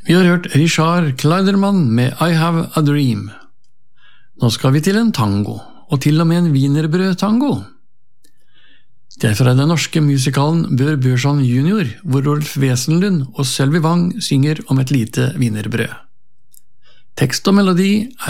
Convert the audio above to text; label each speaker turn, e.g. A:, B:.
A: Vi har hørt Richard Kleiderman med I Have a Dream. Nå skal vi til en tango, og til og med en wienerbrød-tango. Det er fra den norske musikalen Bør Børson Junior, hvor Rolf Wesenlund og Sølvi Wang synger om et lite wienerbrød. Tekst og melodi